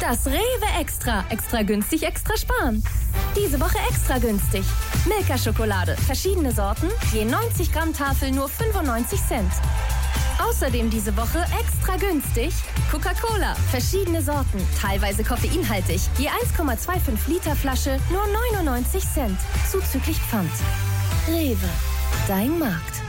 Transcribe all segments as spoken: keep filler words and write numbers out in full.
Das Rewe Extra. Extra günstig, extra sparen. Diese Woche extra günstig. Milka-Schokolade. Verschiedene Sorten. Je neunzig Gramm Tafel nur fünfundneunzig Cent. Außerdem diese Woche extra günstig Coca-Cola. Verschiedene Sorten. Teilweise koffeinhaltig. Je eins Komma fünfundzwanzig Liter Flasche nur neunundneunzig Cent. Zuzüglich Pfand. Rewe. Dein Markt.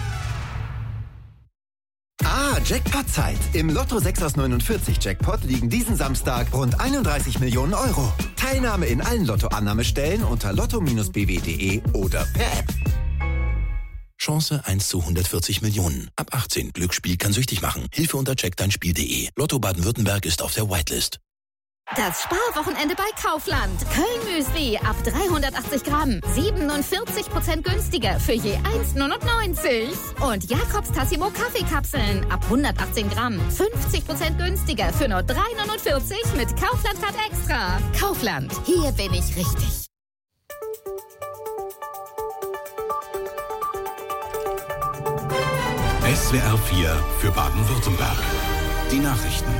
Ah, Jackpot-Zeit. Im Lotto sechs aus neunundvierzig Jackpot liegen diesen Samstag rund einunddreißig Millionen Euro. Teilnahme in allen Lottoannahmestellen unter lotto Bindestrich b w punkt d e oder per App. Chance eins zu hundertvierzig Millionen. Ab achtzehn. Glücksspiel kann süchtig machen. Hilfe unter check dein Spiel punkt d e. Lotto Baden-Württemberg ist auf der Whitelist. Das Sparwochenende bei Kaufland. Köln-Müsli ab dreihundertachtzig Gramm. siebenundvierzig Prozent günstiger für je eins Komma neunundneunzig. Und Jakobs Tassimo Kaffeekapseln ab hundertachtzehn Gramm. fünfzig Prozent günstiger für nur drei Komma neunundvierzig mit Kaufland-Card Extra. Kaufland. Hier bin ich richtig. S W R vier für Baden-Württemberg. Die Nachrichten.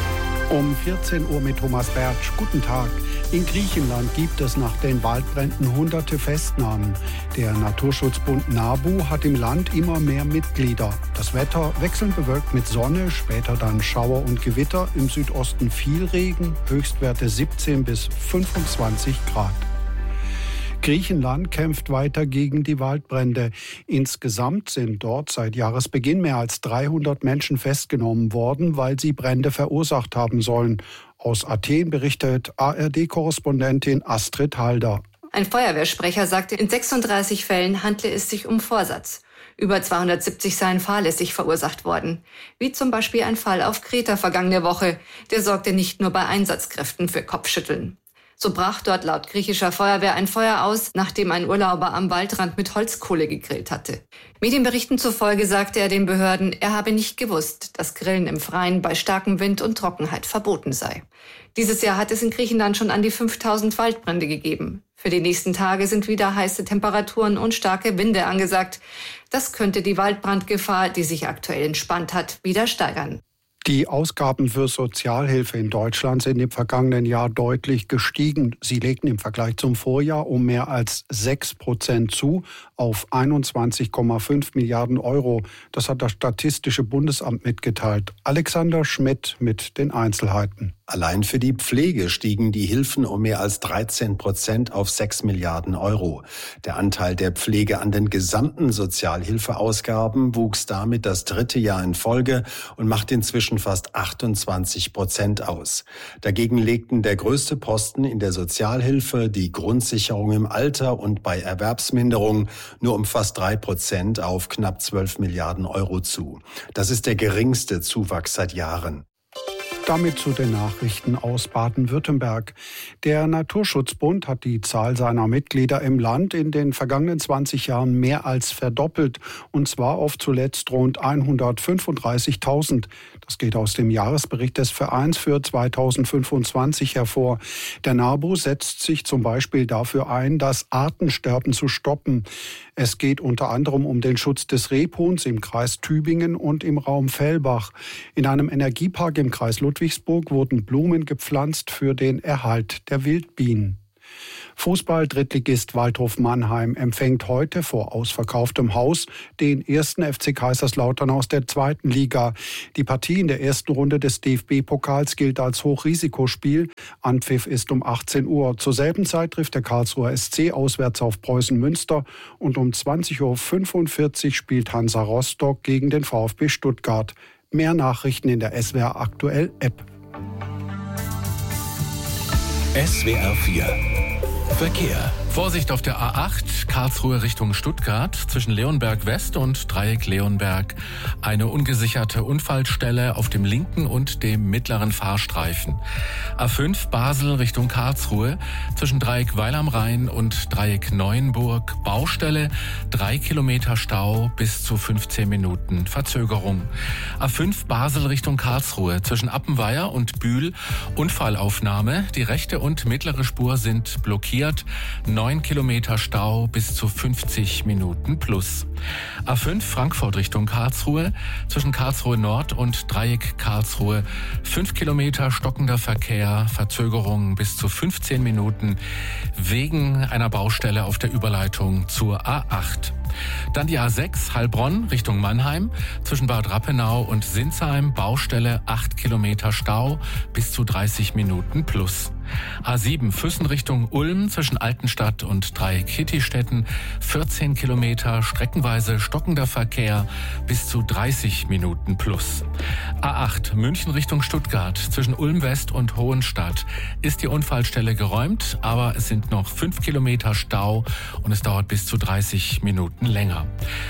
Um vierzehn Uhr mit Thomas Bertsch. Guten Tag. In Griechenland gibt es nach den Waldbränden hunderte Festnahmen. Der Naturschutzbund NABU hat im Land immer mehr Mitglieder. Das Wetter wechselnd bewölkt mit Sonne, später dann Schauer und Gewitter. Im Südosten viel Regen, Höchstwerte siebzehn bis fünfundzwanzig Grad. Griechenland kämpft weiter gegen die Waldbrände. Insgesamt sind dort seit Jahresbeginn mehr als dreihundert Menschen festgenommen worden, weil sie Brände verursacht haben sollen. Aus Athen berichtet A R D-Korrespondentin Astrid Halder. Ein Feuerwehrsprecher sagte, in sechsunddreißig Fällen handle es sich um Vorsatz. Über zweihundertsiebzig seien fahrlässig verursacht worden. Wie zum Beispiel ein Fall auf Kreta vergangene Woche. Der sorgte nicht nur bei Einsatzkräften für Kopfschütteln. So brach dort laut griechischer Feuerwehr ein Feuer aus, nachdem ein Urlauber am Waldrand mit Holzkohle gegrillt hatte. Medienberichten zufolge sagte er den Behörden, er habe nicht gewusst, dass Grillen im Freien bei starkem Wind und Trockenheit verboten sei. Dieses Jahr hat es in Griechenland schon an die fünftausend Waldbrände gegeben. Für die nächsten Tage sind wieder heiße Temperaturen und starke Winde angesagt. Das könnte die Waldbrandgefahr, die sich aktuell entspannt hat, wieder steigern. Die Ausgaben für Sozialhilfe in Deutschland sind im vergangenen Jahr deutlich gestiegen. Sie legten im Vergleich zum Vorjahr um mehr als sechs Prozent zu, auf einundzwanzig Komma fünf Milliarden Euro. Das hat das Statistische Bundesamt mitgeteilt. Alexander Schmidt mit den Einzelheiten. Allein für die Pflege stiegen die Hilfen um mehr als dreizehn Prozent auf sechs Milliarden Euro. Der Anteil der Pflege an den gesamten Sozialhilfeausgaben wuchs damit das dritte Jahr in Folge und macht inzwischen fast achtundzwanzig Prozent aus. Dagegen legten der größte Posten in der Sozialhilfe, die Grundsicherung im Alter und bei Erwerbsminderung nur um fast drei Prozent auf knapp zwölf Milliarden Euro zu. Das ist der geringste Zuwachs seit Jahren. Damit zu den Nachrichten aus Baden-Württemberg. Der Naturschutzbund hat die Zahl seiner Mitglieder im Land in den vergangenen zwanzig Jahren mehr als verdoppelt, und zwar auf zuletzt rund hundertfünfunddreißigtausend. Das geht aus dem Jahresbericht des Vereins für zweitausendfünfundzwanzig hervor. Der NABU setzt sich zum Beispiel dafür ein, das Artensterben zu stoppen. Es geht unter anderem um den Schutz des Rebhuhns im Kreis Tübingen und im Raum Fellbach. In einem Energiepark im Kreis Ludwigsburg wurden Blumen gepflanzt für den Erhalt der Wildbienen. Fußball-Drittligist Waldhof Mannheim empfängt heute vor ausverkauftem Haus den ersten F C Kaiserslautern aus der zweiten Liga. Die Partie in der ersten Runde des D F B-Pokals gilt als Hochrisikospiel. Anpfiff ist um achtzehn Uhr. Zur selben Zeit trifft der Karlsruher S C auswärts auf Preußen Münster und um zwanzig Uhr fünfundvierzig spielt Hansa Rostock gegen den VfB Stuttgart. Mehr Nachrichten in der S W R Aktuell App. S W R vier Verkehr. Vorsicht auf der A acht, Karlsruhe Richtung Stuttgart, zwischen Leonberg West und Dreieck Leonberg. Eine ungesicherte Unfallstelle auf dem linken und dem mittleren Fahrstreifen. A fünf, Basel Richtung Karlsruhe, zwischen Dreieck Weil am Rhein und Dreieck Neuenburg. Baustelle, drei Kilometer Stau, bis zu fünfzehn Minuten Verzögerung. A fünf, Basel Richtung Karlsruhe, zwischen Appenweier und Bühl. Unfallaufnahme, die rechte und mittlere Spur sind blockiert. neun Kilometer Stau bis zu fünfzig Minuten plus. A fünf Frankfurt Richtung Karlsruhe, zwischen Karlsruhe Nord und Dreieck Karlsruhe fünf Kilometer stockender Verkehr, Verzögerungen bis zu fünfzehn Minuten wegen einer Baustelle auf der Überleitung zur A acht. Dann die A sechs Heilbronn Richtung Mannheim, zwischen Bad Rappenau und Sinsheim Baustelle acht Kilometer Stau bis zu dreißig Minuten plus. A sieben Füssen Richtung Ulm, zwischen Altenstadt und Dreieck-Hittistetten vierzehn Kilometer streckenweise stockender Verkehr bis zu dreißig Minuten plus. A acht München Richtung Stuttgart, zwischen Ulm West und Hohenstadt ist die Unfallstelle geräumt, aber es sind noch fünf Kilometer Stau und es dauert bis zu dreißig Minuten länger.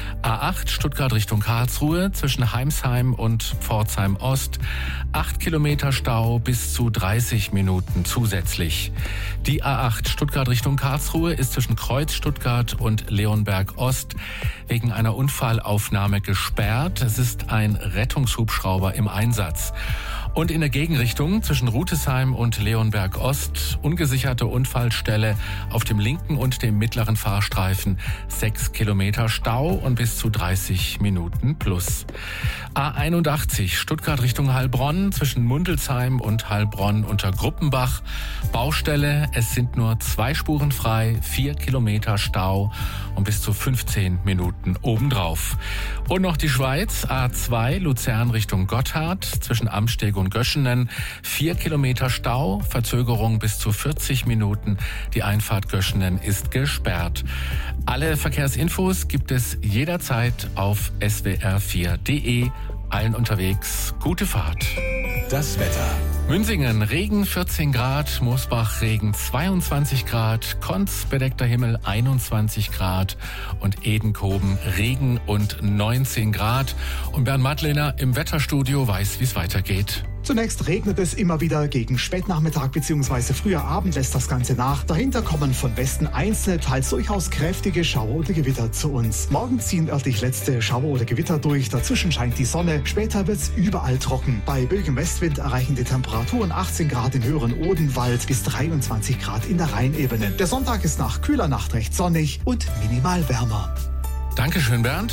A acht Stuttgart Richtung Karlsruhe, zwischen Heimsheim und Pforzheim Ost acht Kilometer Stau bis zu dreißig Minuten zusätzlich. Die A acht Stuttgart Richtung Karlsruhe ist zwischen Kreuz Stuttgart und Leonberg Ost wegen einer Unfallaufnahme gesperrt. Es ist ein Rettungshubschrauber im Einsatz. Und in der Gegenrichtung zwischen Rutesheim und Leonberg Ost ungesicherte Unfallstelle auf dem linken und dem mittleren Fahrstreifen sechs Kilometer Stau und bis zu dreißig Minuten plus. A einundachtzig Stuttgart Richtung Heilbronn, zwischen Mundelsheim und Heilbronn unter Gruppenbach Baustelle. Es sind nur zwei Spuren frei, vier Kilometer Stau und bis zu fünfzehn Minuten obendrauf. Und noch die Schweiz, A zwei Luzern Richtung Gotthard, zwischen Amsteg und Göschenen vier Kilometer Stau, Verzögerung bis zu vierzig Minuten. Die Einfahrt Göschenen ist gesperrt. Alle Verkehrsinfos gibt es jederzeit auf S W R vier punkt de. Allen unterwegs gute Fahrt. Das Wetter. Münsingen, Regen vierzehn Grad, Moosbach, Regen zweiundzwanzig Grad, Konz, bedeckter Himmel einundzwanzig Grad und Edenkoben, Regen und neunzehn Grad. Und Bernd Madlener im Wetterstudio weiß, wie es weitergeht. Zunächst regnet es immer wieder, gegen Spätnachmittag bzw. früher Abend lässt das Ganze nach. Dahinter kommen von Westen einzelne, teils durchaus kräftige Schauer oder Gewitter zu uns. Morgen ziehen örtlich letzte Schauer oder Gewitter durch, dazwischen scheint die Sonne, später wird's überall trocken. Bei böigem Westwind erreichen die Temperaturen achtzehn Grad im höheren Odenwald bis dreiundzwanzig Grad in der Rheinebene. Der Sonntag ist nach kühler Nacht recht sonnig und minimal wärmer. Dankeschön, Bernd.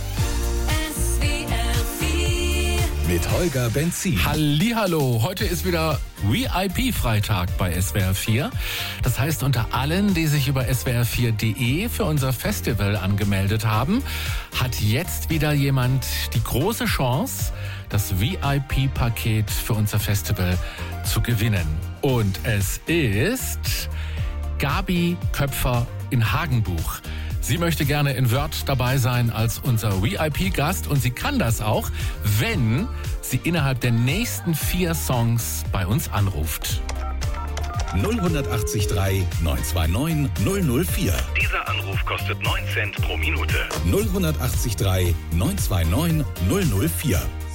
Mit Holger Benzin. Hallihallo, heute ist wieder V I P-Freitag bei S W R vier. Das heißt, unter allen, die sich über S W R vier punkt de für unser Festival angemeldet haben, hat jetzt wieder jemand die große Chance, das V I P-Paket für unser Festival zu gewinnen. Und es ist Gabi Köpfer in Hagenbuch. Sie möchte gerne in Wörth dabei sein als unser V I P-Gast und sie kann das auch, wenn sie innerhalb der nächsten vier Songs bei uns anruft. null acht drei neun zwei neun null null vier. Dieser Anruf kostet neun Cent pro Minute. null acht drei neun zwei neun null null vier.